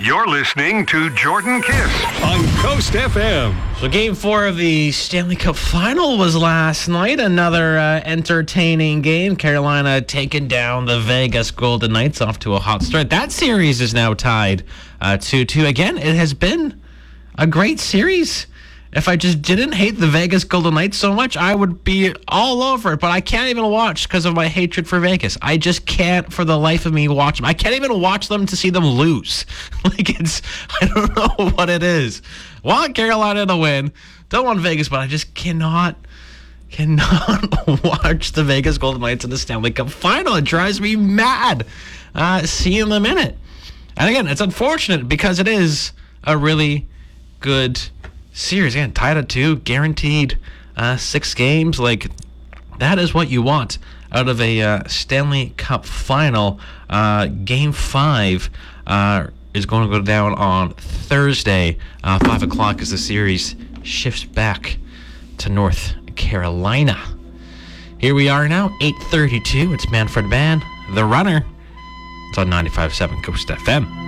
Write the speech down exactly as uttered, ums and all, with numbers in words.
You're listening to Jordan Kiss on Coast F M. So game four of the Stanley Cup Final was last night. Another uh, entertaining game. Carolina taking down the Vegas Golden Knights off to a hot start. That series is now tied uh, two two. Again, it has been a great series. If I just didn't hate the Vegas Golden Knights so much, I would be all over it. But I can't even watch because of my hatred for Vegas. I just can't, for the life of me, watch them. I can't even watch them to see them lose. Like, it's, I don't know what it is. Want Carolina to win. Don't want Vegas, but I just cannot, cannot watch the Vegas Golden Knights in the Stanley Cup Final. It drives me mad uh, seeing them in it. And again, it's unfortunate because it is a really good series. Again, tied at two, guaranteed uh, six games. Like, that is what you want out of a uh, Stanley Cup Final. Uh, game five uh, is going to go down on Thursday, uh, five o'clock, as the series shifts back to North Carolina. Here we are now, eight thirty-two. It's Manfred Mann, the runner. It's on ninety-five point seven Coast F M.